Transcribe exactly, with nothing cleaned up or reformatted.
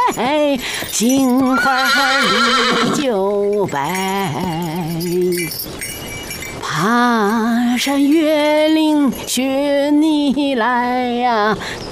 杏花绿就白。爬山越岭寻你来呀，